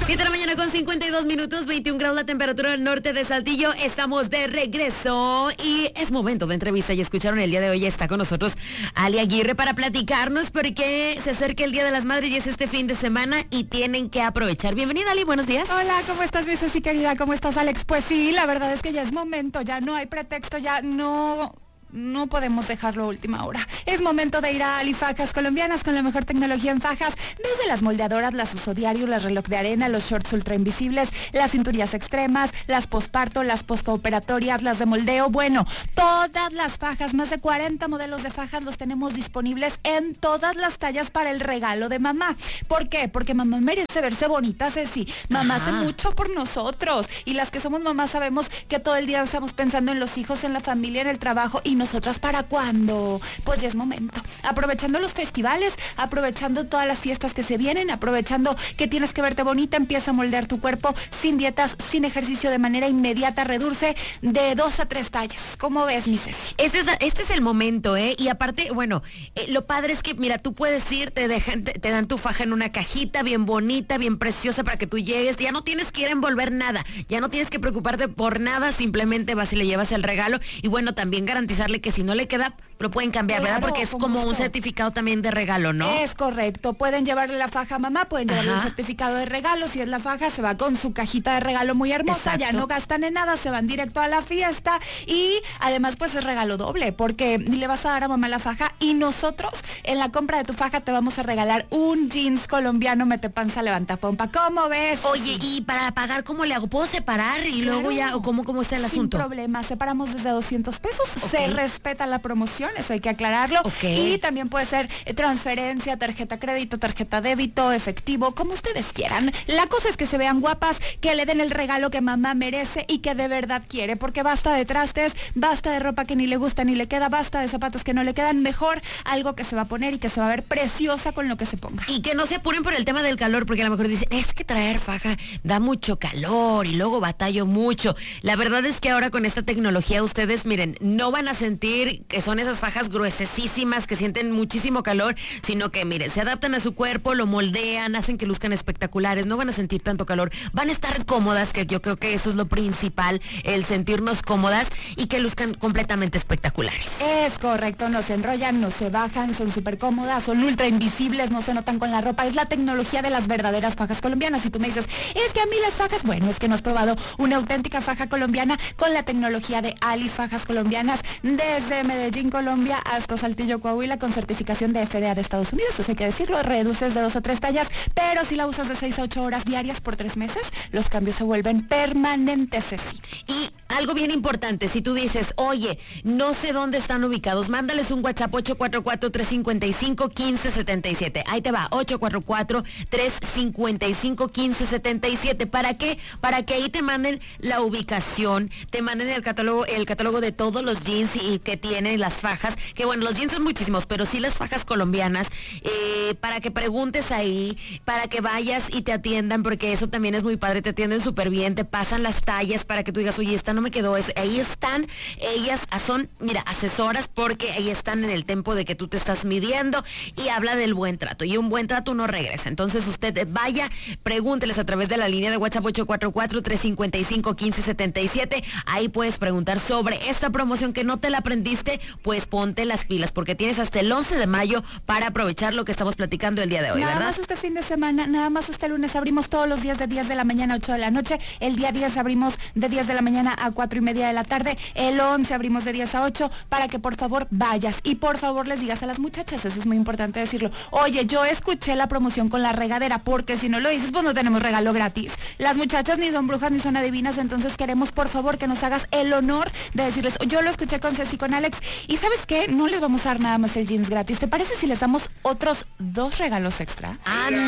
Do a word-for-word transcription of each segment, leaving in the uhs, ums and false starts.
siete de la mañana con cincuenta y dos minutos, veintiún grados la temperatura del norte de Saltillo. Estamos de regreso y es momento de entrevista. Y escucharon el día de hoy, está con nosotros Ali Aguirre para platicarnos porque se acerca el Día de las Madres y es este fin de semana y tienen que aprovechar. Bienvenida, Ali, buenos días. Hola, ¿cómo estás, mi Ceci querida? ¿Cómo estás, Alex? Pues sí, la verdad es que ya es momento, ya no hay pretexto, ya no... No podemos dejarlo a última hora. Es momento de ir a Ali Fajas Colombianas con la mejor tecnología en fajas. Desde las moldeadoras, las uso diario, las reloj de arena, los shorts ultra invisibles, las cinturillas extremas, las posparto, las postoperatorias, las de moldeo. Bueno, todas las fajas, más de cuarenta modelos de fajas los tenemos disponibles en todas las tallas para el regalo de mamá. ¿Por qué? Porque mamá merece verse bonita, Ceci. Mamá Ajá. hace mucho por nosotros. Y las que somos mamás sabemos que todo el día estamos pensando en los hijos, en la familia, en el trabajo y nosotras para cuándo, pues ya es momento, aprovechando los festivales, aprovechando todas las fiestas que se vienen, aprovechando que tienes que verte bonita, empieza a moldear tu cuerpo sin dietas, sin ejercicio, de manera inmediata, reduce de dos a tres tallas. ¿Cómo ves, mi Ceci? Este es, este es el momento, ¿eh? Y aparte, bueno, eh, lo padre es que, mira, tú puedes ir, te dejan, te, te dan tu faja en una cajita bien bonita, bien preciosa para que tú llegues, ya no tienes que ir a envolver nada, ya no tienes que preocuparte por nada, simplemente vas y le llevas el regalo y bueno, también garantizar que si no le queda, lo pueden cambiar, claro, ¿verdad? Porque es como un certificado también de regalo, ¿no? Es correcto, pueden llevarle la faja a mamá, pueden llevarle Ajá. un certificado de regalo, si es la faja, se va con su cajita de regalo muy hermosa, Exacto. ya no gastan en nada, se van directo a la fiesta y además pues es regalo doble, porque le vas a dar a mamá la faja y nosotros en la compra de tu faja te vamos a regalar un jeans colombiano mete panza, levanta pompa, ¿cómo ves? Oye, y para pagar, ¿cómo le hago? ¿Puedo separar y claro. luego ya, o cómo, cómo está el Sin asunto? Sin problema, separamos desde doscientos pesos, okay. se respeta la promoción, eso hay que aclararlo, okay. y también puede ser transferencia, tarjeta crédito, tarjeta débito, efectivo, como ustedes quieran. La cosa es que se vean guapas, que le den el regalo que mamá merece y que de verdad quiere, porque basta de trastes, basta de ropa que ni le gusta ni le queda, basta de zapatos que no le quedan, mejor algo que se va a poner y que se va a ver preciosa con lo que se ponga. Y que no se apuren por el tema del calor, porque a lo mejor dicen, es que traer faja da mucho calor y luego batallo mucho. La verdad es que ahora con esta tecnología ustedes, miren, no van a sentir que son esas fajas gruesísimas que sienten muchísimo calor, sino que miren, se adaptan a su cuerpo, lo moldean, hacen que luzcan espectaculares, no van a sentir tanto calor, van a estar cómodas, que yo creo que eso es lo principal, el sentirnos cómodas y que luzcan completamente espectaculares. Es correcto, no se enrollan, no se bajan, son súper cómodas, son ultra invisibles, no se notan con la ropa, es la tecnología de las verdaderas fajas colombianas. Y tú me dices, es que a mí las fajas, bueno, es que no has probado una auténtica faja colombiana con la tecnología de Ali Fajas Colombianas, desde Medellín, Colombia, hasta Saltillo, Coahuila, con certificación de F D A de Estados Unidos. Eso hay que decirlo, reduces de dos a tres tallas, pero si la usas de seis a ocho horas diarias por tres meses, los cambios se vuelven permanentes, Ceci. Y algo bien importante, si tú dices, oye, no sé dónde están ubicados, mándales un WhatsApp ocho cuatro cuatro, tres cinco cinco, uno cinco siete siete. Ahí te va, ocho cuatro cuatro, tres cinco cinco, uno cinco siete siete. ¿Para qué? Para que ahí te manden la ubicación, te manden el catálogo, el catálogo de todos los jeans y que tienen las fajas, que bueno, los jeans son muchísimos, pero sí las fajas colombianas, eh, para que preguntes ahí, para que vayas y te atiendan, porque eso también es muy padre, te atienden súper bien, te pasan las tallas para que tú digas, oye, esta no me quedó, es, ahí están, ellas son, mira, asesoras, porque ahí están en el tiempo de que tú te estás midiendo y habla del buen trato, y un buen trato no regresa. Entonces usted vaya, pregúnteles a través de la línea de WhatsApp ocho cuatro cuatro, tres cinco cinco, uno cinco siete siete. Ahí puedes preguntar sobre esta promoción que no te la aprendiste, pues ponte las pilas, porque tienes hasta el once de mayo para aprovechar lo que estamos platicando el día de hoy, nada ¿verdad? Nada más este fin de semana, nada más este lunes abrimos todos los días de diez de la mañana a ocho de la noche, el día diez abrimos de diez de la mañana a cuatro y media de la tarde, el once abrimos de diez a ocho, para que por favor vayas y por favor les digas a las muchachas, eso es muy importante decirlo, oye, yo escuché la promoción con la regadera, porque si no lo dices, pues no tenemos regalo gratis. Las muchachas ni son brujas ni son adivinas, entonces queremos por favor que nos hagas el honor de decirles, yo lo escuché con Ceci, con Alex, y ¿sabes qué? No les vamos a dar nada más el jeans gratis, ¿te parece si les damos otros dos regalos extra?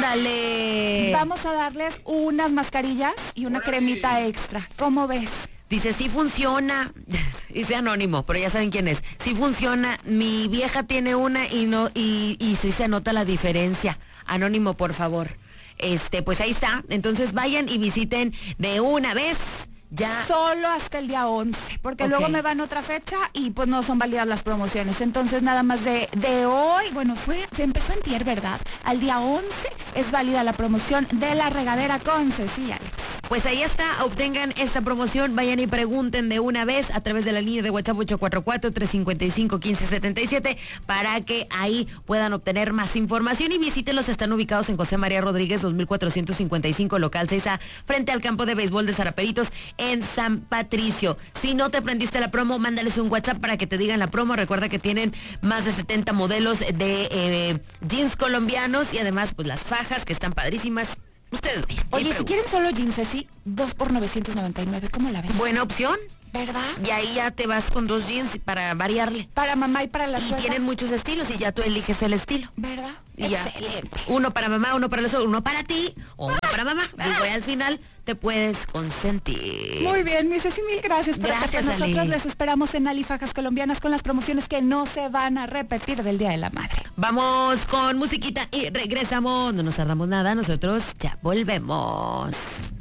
¡Ándale! Vamos a darles unas mascarillas y una cremita extra, ¿cómo ves? Dice, sí funciona, dice anónimo, pero ya saben quién es. Sí funciona, mi vieja tiene una y no, y, y sí se nota la diferencia. Anónimo, por favor. Este, pues ahí está. Entonces vayan y visiten de una vez Ya. Solo hasta el día once, porque Ok. luego me van otra fecha y pues no son válidas las promociones. Entonces nada más de, de hoy, bueno, fue, fue- empezó en tier, ¿verdad? Al día once es válida la promoción de la regadera con Ceci, Alex. Pues ahí está, obtengan esta promoción, vayan y pregunten de una vez a través de la línea de WhatsApp ocho cuatro cuatro, tres cinco cinco, uno cinco siete siete para que ahí puedan obtener más información y visítenlos. Están ubicados en José María Rodríguez dos mil cuatrocientos cincuenta y cinco, local seis A, frente al campo de béisbol de Zaraperitos en San Patricio. Si no te prendiste la promo, mándales un WhatsApp para que te digan la promo. Recuerda que tienen más de setenta modelos de eh, jeans colombianos y además pues las fajas que están padrísimas. Ustedes vayan. y Oye, si pregunten. quieren solo jeans, Ceci, dos por novecientos noventa y nueve, ¿cómo la ves? Buena opción. ¿Verdad? Y ahí ya te vas con dos jeans para variarle. Para mamá y para la Y suegra. tienen muchos estilos y ya tú eliges el estilo. ¿Verdad? Y ya. Excelente. Uno para mamá, uno para la suegra, uno para ti, o uno para mamá. Y al final te puedes consentir. Muy bien, mi Ceci, mil gracias por estar Gracias, con nosotros. Ale. Les esperamos en Ali Fajas Colombianas con las promociones que no se van a repetir del Día de la Madre. Vamos con musiquita y regresamos. No nos tardamos nada, nosotros ya volvemos.